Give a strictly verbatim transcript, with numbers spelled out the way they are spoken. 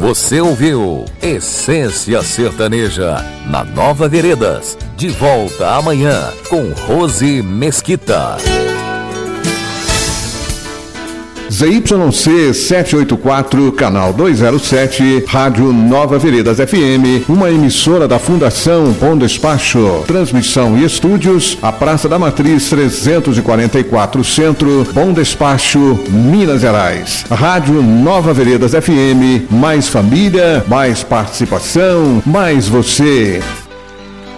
Você ouviu Essência Sertaneja na Nova Veredas. De volta amanhã com Rose Mesquita. Z Y C setecentos e oitenta e quatro, canal duzentos e sete, Rádio Nova Veredas F M, uma emissora da Fundação Bom Despacho. Transmissão e estúdios, a Praça da Matriz trezentos e quarenta e quatro Centro, Bom Despacho, Minas Gerais. Rádio Nova Veredas F M, mais família, mais participação, mais você.